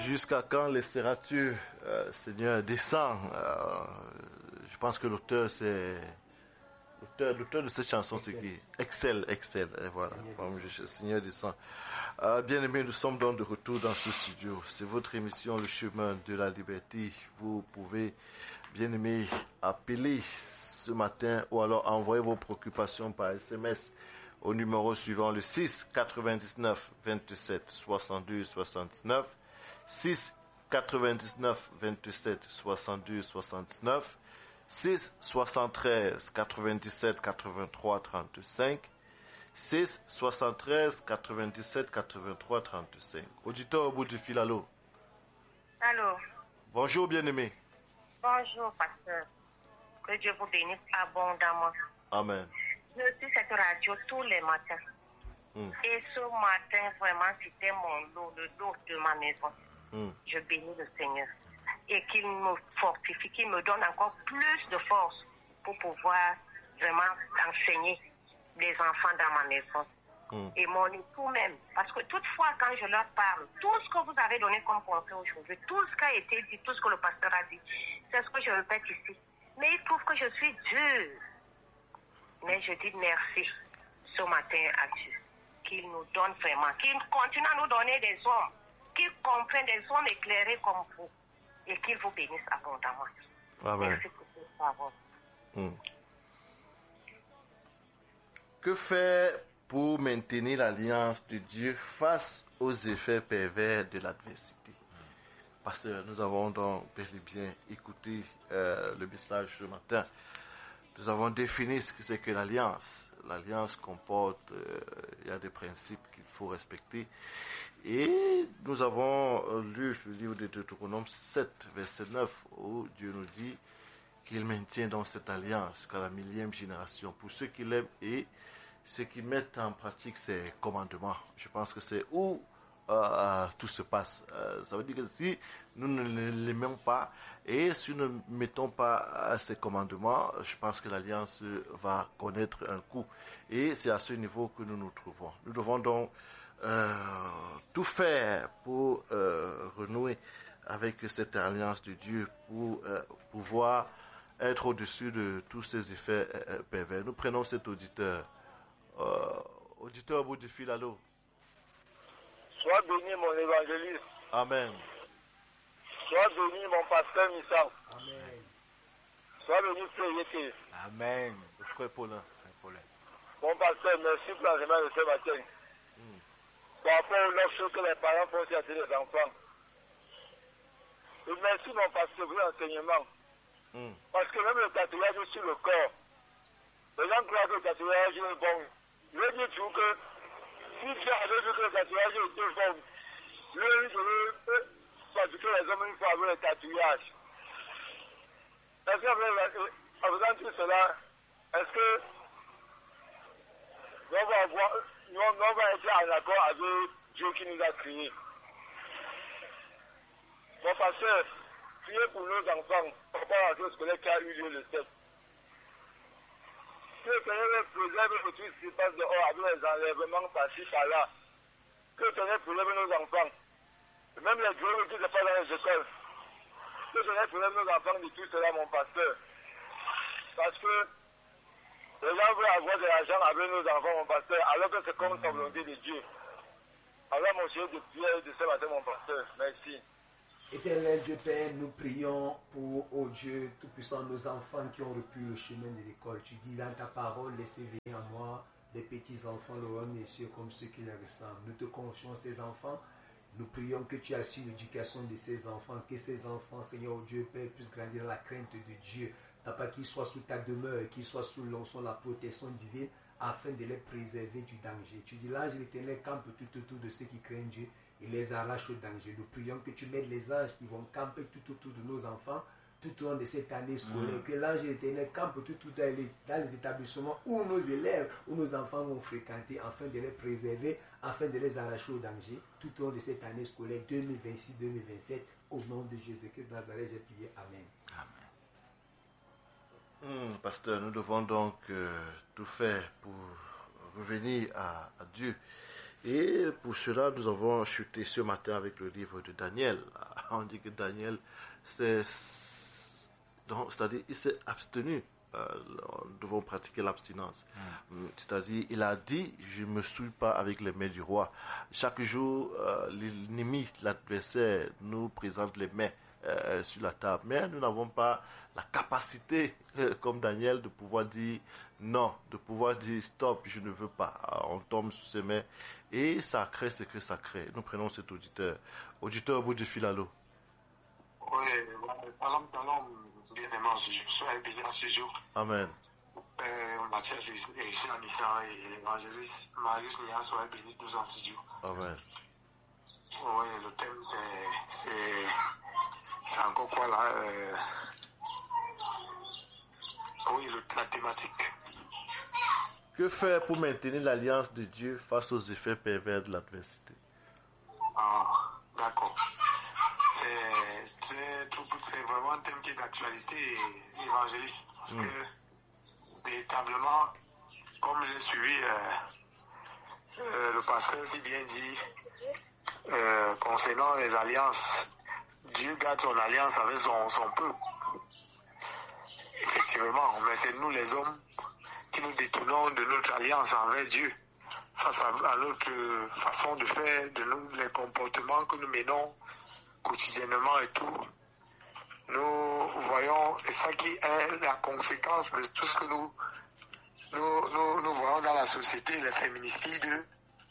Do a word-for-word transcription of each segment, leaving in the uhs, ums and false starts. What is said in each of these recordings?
Jusqu'à quand laisseras-tu, euh, Seigneur, descend. Euh, je pense que l'auteur, c'est l'auteur, l'auteur de cette chanson, c'est qui? Excel, Excel. Et voilà. Seigneur, Seigneur descend. Euh, bien-aimés, nous sommes donc de retour dans ce studio. C'est votre émission, Le Chemin de la Liberté. Vous pouvez, bien-aimés, appeler ce matin ou alors envoyer vos préoccupations par S M S au numéro suivant, le six quatre-vingt-dix-neuf vingt-sept soixante-deux soixante-neuf, six quatre-vingt-dix-neuf vingt-sept soixante-deux soixante-neuf, six soixante-treize quatre-vingt-dix-sept quatre-vingt-trois trente-cinq, six soixante-treize quatre-vingt-dix-sept quatre-vingt-trois trente-cinq. Auditeur au bout du fil, allô? Allô? Bonjour, bien-aimé. Bonjour, pasteur. Que Dieu vous bénisse abondamment. Amen. Je suis cette radio tous les matins. Mm. Et ce matin, vraiment, c'était mon lot, le lot de ma maison. Mm. Je bénis le Seigneur. Et qu'il me fortifie, qu'il me donne encore plus de force pour pouvoir vraiment enseigner les enfants dans ma maison. Mm. Et mon époux même. Parce que toutefois, quand je leur parle, tout ce que vous avez donné comme conseil aujourd'hui, tout ce qui a été dit, tout ce que le pasteur a dit, c'est ce que je répète ici. Mais il trouve que je suis dure. Mais je dis merci ce matin à Dieu, qu'il nous donne vraiment, qu'il continue à nous donner des hommes, qu'il comprenne des hommes éclairés comme vous, et qu'il vous bénisse abondamment. Amen. Merci pour ce savoir. Hmm. Que faire pour maintenir l'alliance de Dieu face aux effets pervers de l'adversité? Pasteur, nous avons donc bel et bien écouté euh, le message ce matin. Nous avons défini ce que c'est que l'alliance. L'alliance comporte, euh, il y a des principes qu'il faut respecter. Et nous avons lu le livre de Deutéronome sept, verset neuf, où Dieu nous dit qu'il maintient dans cette alliance jusqu'à la millième génération pour ceux qui l'aiment et ceux qui mettent en pratique ses commandements. Je pense que c'est où Euh, tout se passe. Euh, ça veut dire que si nous ne l'aimons pas et si nous ne mettons pas ces commandements, je pense que l'alliance va connaître un coup. Et c'est à ce niveau que nous nous trouvons. Nous devons donc euh, tout faire pour euh, renouer avec cette alliance de Dieu, pour euh, pouvoir être au-dessus de tous ces effets euh, pervers. Nous prenons cet auditeur. Euh, auditeur au bout du fil, allô? Sois béni mon évangéliste. Amen. Sois béni mon pasteur Missam. Amen. Sois béni frère Yété. Amen. Le frère Paulin, frère Paulin. Mon pasteur, merci pour l'enseignement de ce matin. Mm. Par rapport aux lorsque que les parents font sur les enfants. Et merci mon pasteur pour l'enseignement. Mm. Parce que même le tatouage sur le corps, les gens croient que le tatouage est bon. Je veux dire tout que si tu avais vu que le tatouage était bon, lui, je veux pratiquer les hommes une fois avec le tatouage. Est-ce qu'en faisant tout cela, est-ce que nous va avoir, nous, nous va être en accord avec Dieu qui nous a créés? Mon pasteur, priez pour nos enfants par rapport à ce scolaire qui a eu lieu le sept. Que le Seigneur préserve tout ce qui se passe dehors avec les enlèvements par-ci par-là. Que le Seigneur préserve nos enfants. Même les drogues qui se passent dans les écoles. Que le Seigneur préserve nos enfants de tout cela, mon pasteur. Parce que les gens veulent avoir de l'argent avec nos enfants, mon pasteur, alors que c'est comme sa volonté de Dieu. Alors, mon Dieu, de prière de ce matin, mon pasteur. Merci. Éternel Dieu Père, nous prions pour, oh Dieu Tout-Puissant, nos enfants qui ont repris le chemin de l'école. Tu dis dans ta parole, laissez venir à moi les petits enfants, le roi messieurs, comme ceux qui les ressemblent. Nous te confions ces enfants. Nous prions que tu assures l'éducation de ces enfants, que ces enfants, Seigneur oh Dieu Père, puissent grandir dans la crainte de Dieu. Papa, qu'ils soient sous ta demeure, qu'ils soient sous l'onction, la protection divine, afin de les préserver du danger. Tu dis, l'ange de l'Éternel campe tout autour de ceux qui craignent Dieu. Il les arrache au danger. Nous prions que tu mettes les anges qui vont camper tout autour de nos enfants tout au long de cette année scolaire. Mmh. Que l'ange de l'Éternel campe tout autour dans les, dans les établissements où nos élèves, où nos enfants vont fréquenter, afin de les préserver, afin de les arracher au danger tout au long de cette année scolaire deux mille vingt-six deux mille vingt-sept. Au nom de Jésus-Christ de Nazareth, j'ai prié. Amen. Amen. Mmh, pasteur, nous devons donc euh, tout faire pour revenir à, à Dieu Et pour cela, nous avons chuté ce matin avec le livre de Daniel. On dit que Daniel, c'est, c'est-à-dire, il s'est abstenu. Euh, nous devons pratiquer l'abstinence. Mm. C'est-à-dire, il a dit, je ne me souille pas avec les mains du roi. Chaque jour, euh, l'ennemi, l'adversaire, nous présente les mains euh, sur la table. Mais nous n'avons pas la capacité, euh, comme Daniel, de pouvoir dire non, de pouvoir dire stop, je ne veux pas. Alors, on tombe sous ses mains et ça crée ce que ça crée. Nous prenons cet auditeur. Auditeur au bout du fil à l'eau. Oui, parlons, parlons, bien aimé, soyez bénis en ce jour. Amen. Euh, Mathias et Jean-Nissan et l'évangéliste Marius Nia, soyez bénis tous en ce jour. Amen. Oui, le thème, c'est, c'est encore quoi là euh, oui, le, la thématique. Que faire pour maintenir l'alliance de Dieu face aux effets pervers de l'adversité? Ah, d'accord. C'est, c'est, c'est vraiment un thème qui est d'actualité évangéliste. Parce mm. que, véritablement, comme j'ai suivi euh, euh, le pasteur si bien dit, euh, concernant les alliances, Dieu garde son alliance avec son, son peuple. Effectivement, mais c'est nous les hommes qui nous détournons de notre alliance envers Dieu face à, à notre façon de faire, de nous, les comportements que nous menons quotidiennement et tout. Nous voyons, et ça qui est la conséquence de tout ce que nous, nous, nous, nous voyons dans la société, les féminicides,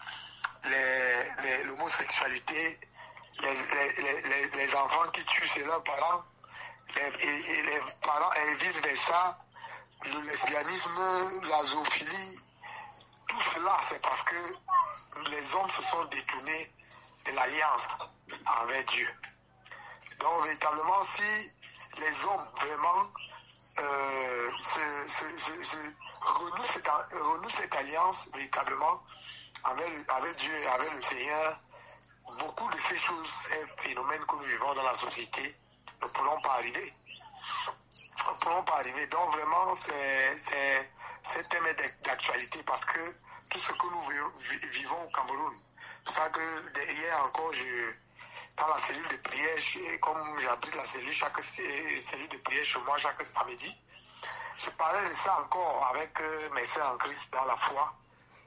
les, les, l'homosexualité, les, les, les, les enfants qui tuent leurs parents, les, et, et les parents et vice-versa, le lesbianisme, la zoophilie, tout cela, c'est parce que les hommes se sont détournés de l'alliance envers Dieu. Donc, véritablement, si les hommes vraiment euh, se, se, se, se renouent, cette, renouent cette alliance véritablement avec, avec Dieu et avec le Seigneur, beaucoup de ces choses, ces phénomènes que nous vivons dans la société, ne pourront pas arriver. Ne pourront pas arriver. Donc vraiment, c'est, c'est, c'est un thème d'actualité parce que tout ce que nous vivons au Cameroun, c'est ça que hier encore, je, dans la cellule de prière, je, comme j'habite la cellule, chaque cellule de prière chez moi chaque samedi, je parlais de ça encore avec mes sœurs en Christ dans la foi,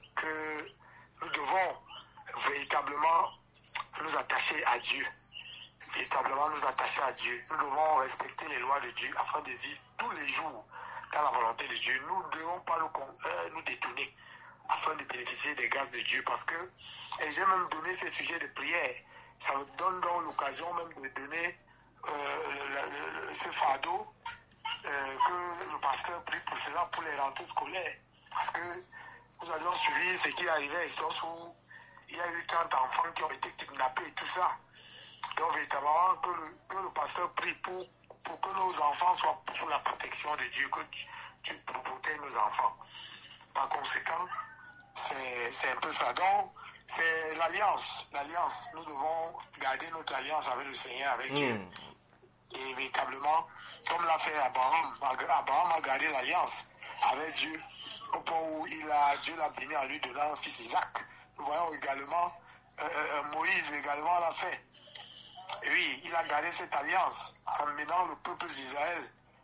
que nous devons véritablement nous attacher à Dieu. Véritablement nous attacher à Dieu. Nous devons respecter les lois de Dieu afin de vivre tous les jours dans la volonté de Dieu. Nous ne devons pas nous, euh, nous détourner afin de bénéficier des grâces de Dieu parce que, et j'ai même donné ces sujets de prière, ça me donne donc l'occasion même de donner euh, le, le, ce fardeau euh, que le pasteur prie pour cela pour les rentrées scolaires. Parce que nous avions suivi ce qui arrivait ici où il y a eu trente enfants qui ont été kidnappés et tout ça. Donc, véritablement, que le, que le pasteur prie pour, pour que nos enfants soient sous la protection de Dieu, que Dieu protège nos enfants. Par conséquent, c'est, c'est un peu ça. Donc, c'est l'alliance. L'alliance. Nous devons garder notre alliance avec le Seigneur, avec mmh. Dieu. Et véritablement, comme l'a fait Abraham, Abraham a gardé l'alliance avec Dieu, au point où il a, Dieu l'a béni en lui donnant un fils Isaac. Nous voyons également, euh, Moïse également l'a fait. Et oui, il a gardé cette alliance en menant le peuple d'Israël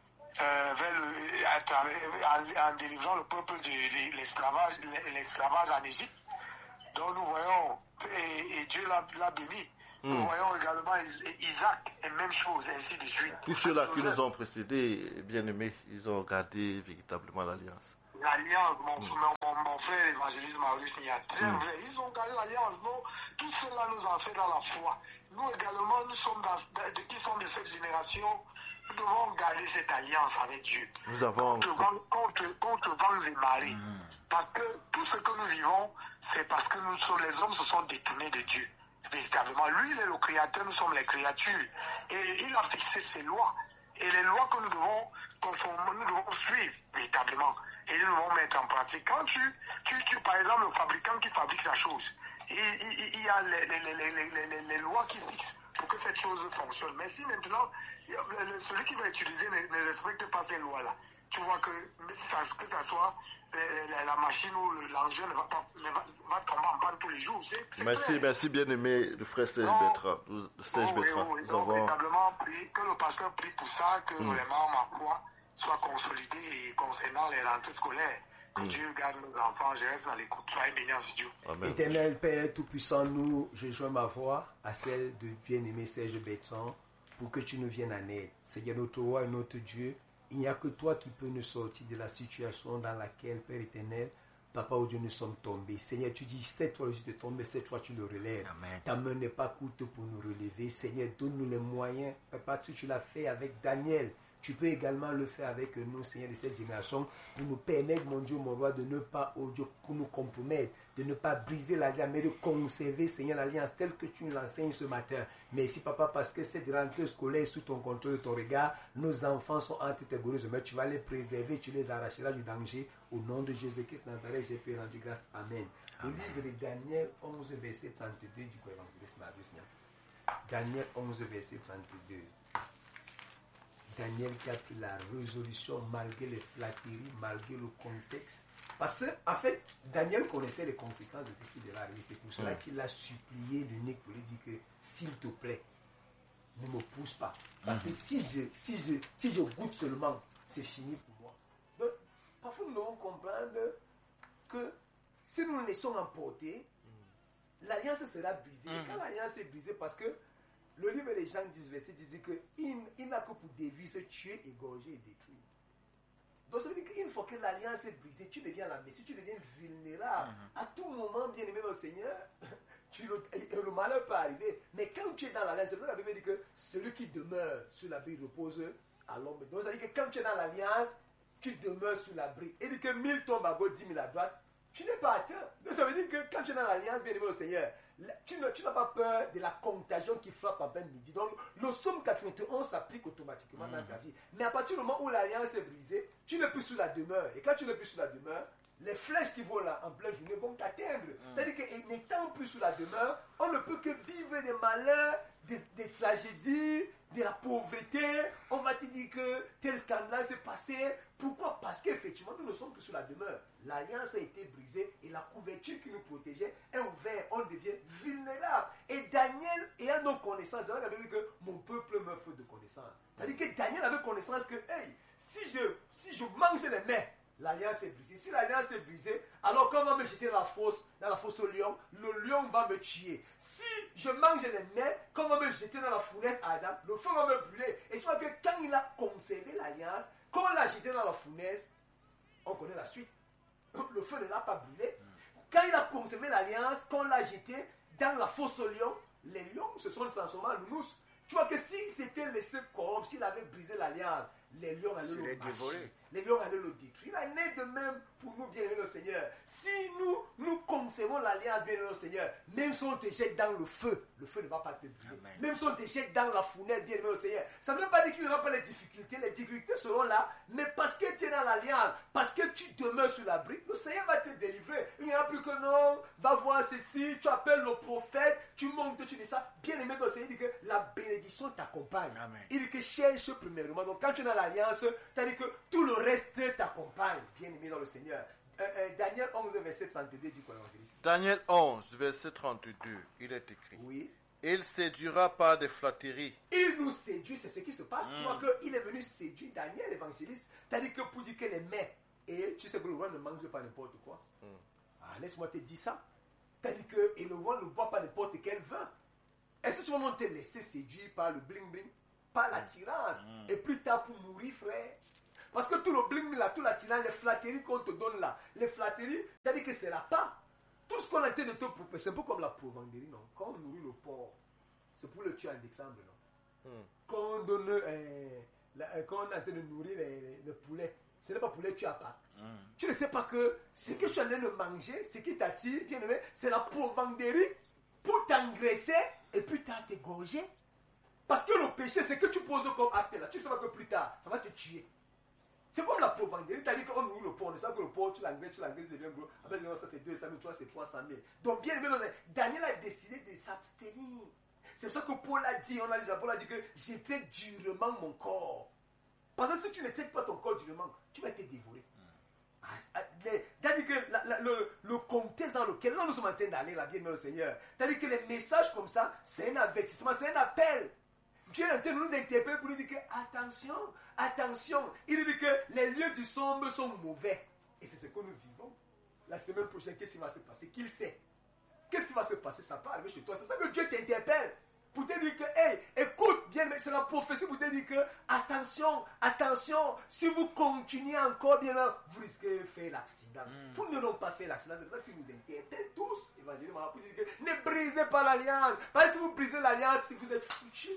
euh, vers le, à travers, en, en délivrant le peuple de l'esclavage, l'esclavage en Égypte. Donc nous voyons, et, et Dieu l'a, l'a béni. Mm. Nous voyons également Isaac, et même chose, ainsi de suite. Tous ceux-là qui nous ont précédés, bien aimés, ils ont gardé véritablement l'alliance. L'alliance, mon, mm. mon, mon frère évangéliste Marius, il y a très mm. vrai. Ils ont gardé l'alliance. Non, tout cela nous a fait dans la foi. Nous également, nous sommes dans, de, qui sommes de cette génération, nous devons garder cette alliance avec Dieu. Nous avons contre, contre, contre vents et marées. Mm. Parce que tout ce que nous vivons, c'est parce que nous sommes, les hommes se sont détournés de Dieu. Véritablement, lui, il est le créateur, nous sommes les créatures. Et il a fixé ses lois. Et les lois que nous devons conformer, nous devons suivre véritablement. Et nous devons mettre en pratique. Quand tu, tu, tu par exemple, le fabricant qui fabrique sa chose, il, il, il y a les, les, les, les, les, les lois qui fixent pour que cette chose fonctionne. Mais si maintenant, celui qui va utiliser ne, ne respecte pas ces lois-là, tu vois que, ça, que ça soit euh, la, la machine ou l'engin ne va pas ne va, va tomber en panne tous les jours. C'est, c'est merci, clair. merci bien aimé le frère Serge Donc, Bertrand. Serge oh, oui, Bertrand. oui, Nous donc, avons... véritablement, prie, que le pasteur prie pour ça, que Mm. vraiment ma foi soit consolidée et concernant les rentrées scolaires. Que Mm. Dieu garde nos enfants, je reste dans l'écoute. Soyez bénis en ce Dieu. Amen. Éternel Père Tout-Puissant, nous, je joins ma voix à celle de bien-aimé Serge Bertrand pour que tu nous viennes en aide. Seigneur notre roi et notre Dieu, il n'y a que toi qui peux nous sortir de la situation dans laquelle, Père éternel, Papa ou Dieu, nous sommes tombés. Seigneur, tu dis, cette fois je suis tombé, cette fois tu le relèves. Amen. Ta main n'est pas courte pour nous relever. Seigneur, donne-nous les moyens. Papa, tu, tu l'as fait avec Daniel. Tu peux également le faire avec nous, Seigneur, de cette génération, pour nous permettre, mon Dieu, mon roi, de ne pas, oh Dieu, nous compromettre, de ne pas briser l'alliance, mais de conserver, Seigneur, l'alliance telle que tu nous l'enseignes ce matin. Merci, Papa, parce que cette rentrée scolaire est sous ton contrôle, ton regard. Nos enfants sont entre tes gourous, mais tu vas les préserver, tu les arracheras du danger. Au nom de Jésus-Christ Nazareth, j'ai pu rendre grâce. Amen. Au livre de Daniel onze, verset trente-deux du évangéliste Matthieu, Seigneur. Daniel onze, verset trente-deux. Daniel qui a pris la résolution malgré les flatteries, malgré le contexte. Parce qu'en fait, Daniel connaissait les conséquences de ce qui devait arriver. C'est pour cela qu'il a supplié l'unique pour lui dire que, s'il te plaît, ne me pousse pas. Parce que si je, si je, si je goûte seulement, c'est fini pour moi. Donc, parfois nous devons comprendre que si nous nous laissons emporter, l'alliance sera brisée. Et quand l'alliance est brisée, parce que le livre des Jean dix, verset dix, dit qu'il il n'a que pour début se tuer, égorger et détruire. Donc ça veut dire qu'une fois que l'alliance est brisée, tu deviens la Messie, tu deviens vulnérable. Mm-hmm. À tout moment, bien aimé mon Seigneur, tu le, le malheur peut arriver. Mais quand tu es dans l'alliance, c'est pour ça que la Bible dit que celui qui demeure sur l'abri repose à l'ombre. Donc ça veut dire que quand tu es dans l'alliance, tu demeures sur l'abri. Et dit que mille tombent à gauche, dix mille à droite. Tu n'es pas atteint. Donc ça veut dire que quand tu es dans l'alliance, bien aimé au Seigneur, tu, ne, tu n'as pas peur de la contagion qui frappe à peine midi. Donc le psaume quatre-vingt-onze s'applique automatiquement mmh. dans ta vie. Mais à partir du moment où l'alliance est brisée, tu n'es plus sous la demeure. Et quand tu n'es plus sous la demeure, les flèches qui volent en pleine journée vont t'atteindre. Mmh. C'est-à-dire que n'étant plus sous la demeure, on ne peut que vivre des malheurs, des, des tragédies, de la pauvreté. On va te dire que tel scandale s'est passé. Pourquoi? Parce qu'effectivement, nous ne sommes plus sous la demeure. L'alliance a été brisée et la couverture qui nous protégeait est ouverte. On devient vulnérable. Et Daniel, ayant nos connaissances, il avait dit que mon peuple meurt faute de connaissances. C'est-à-dire que Daniel avait connaissance que, hey, si je, si je mange les mains, l'alliance est brisée. Si l'alliance est brisée, alors quand on va me jeter dans la fosse, dans la fosse au lion, le lion va me tuer. Si je mange les mains, quand on va me jeter dans la fournaise à Adam, le feu va me brûler. Et tu vois que quand il a conservé l'alliance, quand on l'a jeté dans la fournaise, on connaît la suite. Le feu ne l'a pas brûlé. Quand il a conservé l'alliance, quand on l'a jeté dans la fosse au lion, les lions se sont transformés en nounous. Tu vois que s'il s'était laissé corrompre, s'il avait brisé l'alliance, les lions allaient le dévorer. Les lions allaient le détruire. Il en est de même pour nous, bien-aimés le Seigneur. Si nous, nous conservons l'alliance, bien-aimés le Seigneur, même si on te jette dans le feu, le feu ne va pas te brûler. Amen. Même si on te jette dans la fournaise, bien-aimé le Seigneur, ça ne veut pas dire qu'il n'y aura pas les difficultés. Les difficultés seront là, mais parce que tu es dans l'alliance, parce que tu demeures sur l'abri, le Seigneur va te délivrer. Il n'y aura plus que non, va voir ceci, tu appelles le prophète, tu montes, tu dis ça. Bien-aimé le Seigneur dit que la bénédiction t'accompagne. Amen. Il dit que cherche premièrement. Donc quand tu es dans l'alliance, c'est-à-dire que tout le reste t'accompagne, bien aimé dans le Seigneur. Euh, euh, Daniel onze, verset trente-deux dit quoi? Daniel onze, verset trente-deux, il est écrit. Oui. Il séduira par des flatteries. Il nous séduit, c'est ce qui se passe. Mm. Tu vois qu'il est venu séduire Daniel, l'évangéliste. C'est-à-dire que pour dire que les mains, et tu sais que le roi ne mange pas n'importe quoi. Mm. Ah, laisse-moi te dire ça. C'est-à-dire que et le roi ne boit pas n'importe quel vin. Est-ce que tu vas te laisser séduire par le bling-bling, par l'attirance, mm. et plus tard pour mourir, frère? Parce que tout le bling là, tout l'attirance, les flatteries qu'on te donne là, les flatteries, c'est-à-dire que c'est la part. Tout ce qu'on a été de te proposer, c'est un peu comme la provendérie, non? Quand on nourrit le porc, c'est pour le tuer en exemple, non? Mm. Quand on donne, euh, la, quand on est en train de nourrir les, les, les poulets, ce n'est pas pour les tuer à part. Mm. Tu ne sais pas que ce que tu es en train de manger, ce qui t'attire, bien aimé, c'est la provendérie pour t'engraisser et puis t'égorger. Parce que le péché, c'est que tu poses comme acte là. Tu sais pas que plus tard, ça va te tuer. C'est comme la provendérie, c'est-à-dire qu'on nourrit le porc, on ne sait pas que le porc, tu l'engraisses, tu l'engraisses, il devient gros. Après, non, ça c'est deux cent mille, toi c'est trois cent mille. Donc, bien aimé, Daniel a décidé de s'abstenir. C'est pour ça que Paul a dit, on a dit, Paul a dit que j'étais durement mon corps. Parce que si tu ne traites pas ton corps dignement, tu vas être dévoré. C'est-à-dire que la, la, le, le contexte dans lequel là, nous sommes en train d'aller, la bien-aimé le Seigneur, c'est-à-dire que les messages comme ça, c'est un avertissement, c'est un appel. Dieu est en train de nous interpeller pour nous dire que attention, attention, il dit que les lieux du sombre sont mauvais. Et c'est ce que nous vivons. La semaine prochaine, qu'est-ce qui va se passer? Qu'il sait. Qu'est-ce qui va se passer? Ça peut arriver chez toi. C'est pas que Dieu t'interpelle pour te dire que, hey, écoute bien, mais c'est la prophétie pour te dire que, attention, attention, si vous continuez encore bien, vous risquez de faire l'accident. Mm. Pour ne non pas faire l'accident, c'est pour ça qu'il nous interpelle tous, évangéliquement, pour dire que ne brisez pas l'alliance. Parce que si vous brisez l'alliance, si vous êtes foutus.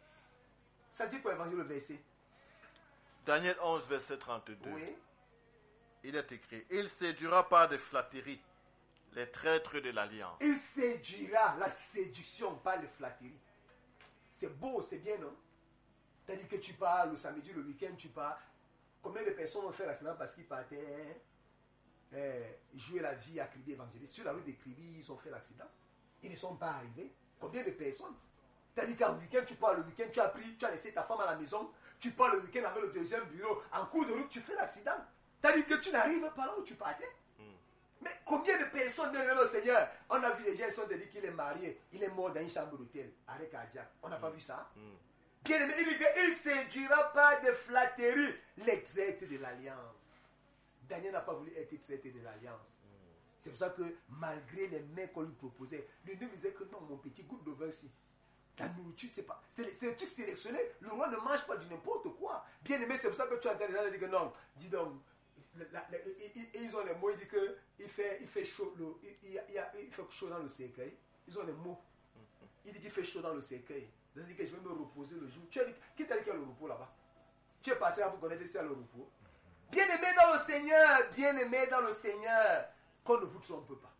Ça dit quoi, évangile, le verset? Daniel onze, verset trente-deux. Oui. Il est écrit, il séduira par des flatteries les traîtres de l'alliance. Il séduira, la séduction, pas les flatteries. C'est beau, c'est bien, non? C'est-à-dire que tu pars le samedi, le week-end, tu pars. Combien de personnes ont fait l'accident parce qu'ils partaient euh, jouer la vie à Kribi évangéliste? Sur la rue de Kribi, ils ont fait l'accident. Ils ne sont pas arrivés. Combien de personnes? C'est-à-dire qu'en week-end, tu pars le week-end, tu as pris, tu as laissé ta femme à la maison, tu pars le week-end avec le deuxième bureau, en cours de route, tu fais l'accident. C'est-à-dire que tu n'arrives pas là où tu partais. Mm. Mais combien de personnes, bien aimé le Seigneur, on a vu les gens, ils sont dit qu'il est marié, il est mort dans une chambre d'hôtel, arrêt cardiaque. On n'a mm. pas vu ça. Mm. Bien aimé, il dit qu'il ne séduira pas de flatteries les traites de l'alliance. Daniel n'a pas voulu être traité de l'alliance. Mm. C'est pour ça que malgré les mains qu'on lui proposait, lui nous disait que non, mon petit, goûte de vin ici. La nourriture, c'est pas. C'est, c'est le truc sélectionné. Le roi ne mange pas du n'importe quoi. Bien aimé, c'est pour ça que tu entends les gens dire que non, dis donc. La, la, la, ils, ils ont les mots, ils disent qu'il fait, il fait chaud, le, il, il, il, il fait chaud dans le cercueil. Ils ont les mots. Il dit qu'il fait chaud dans le cercueil. C'est-à-dire que je vais me reposer le jour. Tu as dit, qui t'a dit qu'il y a le repos là-bas? Tu es parti là pour connaître si il y a le repos. Bien aimé dans le Seigneur, bien aimé dans le Seigneur, qu'on ne vous trompe pas.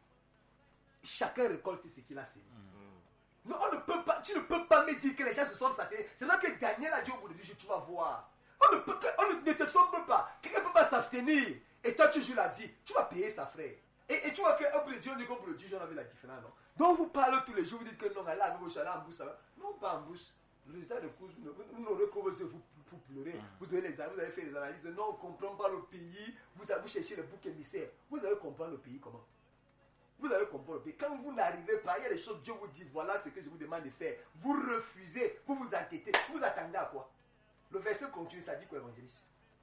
Chacun récolte ce qu'il a sémé. Non, on ne peut pas, tu ne peux pas me dire que les gens se sont satés. C'est là que Daniel a dit au bout de dix jours, tu vas voir. On ne, peut, on ne, ne te trompe pas. Quelqu'un ne peut pas s'abstenir. Et toi, tu joues la vie. Tu vas payer ça, frère. Et, et tu vois qu'au bout de Dieu, on dit qu'au bout de dix jours, on avait la différence, non? Donc, vous parlez tous les jours, vous dites que non, allez avec vos chalets en bouche. Non, pas en bouche. Le résultat de course, vous n'aurez que vos yeux, vous, vous pleurez. Vous avez, les, vous avez fait les analyses. Non, on ne comprend pas le pays. Vous avez cherché le bouc émissaire. Vous allez comprendre le pays comment? Vous allez comprendre le pays. Quand vous n'arrivez pas, il y a des choses, Dieu vous dit, voilà ce que je vous demande de faire. Vous refusez, vous vous entêtez. Vous attendez à quoi? Le verset continue, ça dit quoi, évangéliste?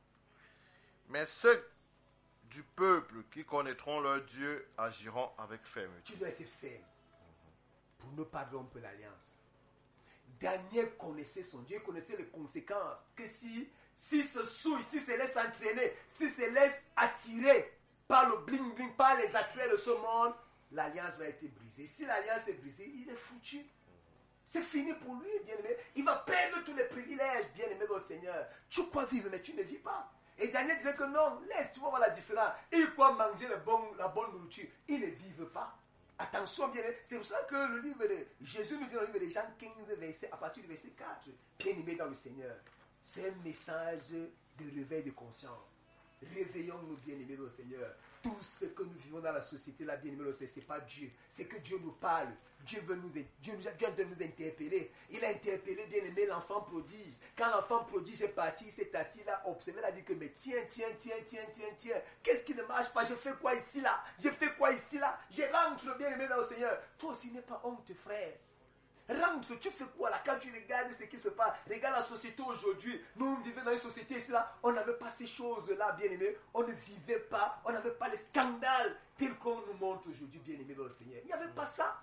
Mais ceux du peuple qui connaîtront leur Dieu agiront avec fermeté. Tu dois être ferme pour ne pas rompre l'alliance. Daniel connaissait son Dieu, connaissait les conséquences. Que si, si se souille, si se laisse entraîner, si se laisse attirer par le bling bling, par les attraits de ce monde, l'alliance va être brisée. Si l'alliance est brisée, il est foutu. C'est fini pour lui, bien-aimé. Il va perdre tous les privilèges, bien-aimé au Seigneur. Tu crois vivre, mais tu ne vis pas. Et Daniel disait que non, laisse, tu vas voir la différence. Il croit manger le bon, la bonne nourriture. Il ne vive pas. Attention, bien-aimé. C'est pour ça que le livre de Jésus nous dit dans le livre de Jean quinze, verset, à partir du verset quatre, bien-aimé dans le Seigneur. C'est un message de réveil de conscience. Réveillons-nous, bien-aimés au Seigneur. Tout ce que nous vivons dans la société, là, bien-aimés au Seigneur, ce n'est pas Dieu. C'est que Dieu nous parle. Dieu veut nous, Dieu nous, Dieu veut nous interpeller. Il a interpellé, bien-aimé, l'enfant prodige. Quand l'enfant prodige est parti, il s'est assis là, observé, il a dit que, mais tiens, tiens, tiens, tiens, tiens, tiens. Qu'est-ce qui ne marche pas? Je fais quoi ici, là? Je fais quoi ici, là? Je rentre, bien-aimé, dans le Seigneur. Toi aussi, n'aie pas honte, frère. Rentre, tu fais quoi là? Quand tu regardes ce qui se passe, regarde la société aujourd'hui. Nous, nous vivons dans une société ici là, on n'avait pas ces choses-là, bien-aimés. On ne vivait pas, on n'avait pas les scandales tels qu'on nous montre aujourd'hui, bien-aimés dans le Seigneur. Il n'y avait pas ça.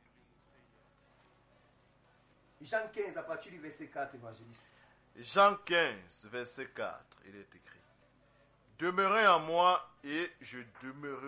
Jean quinze, à partir du verset quatre, évangéliste. Jean quinze, verset quatre, il est écrit. Demeurez en moi et je demeurerai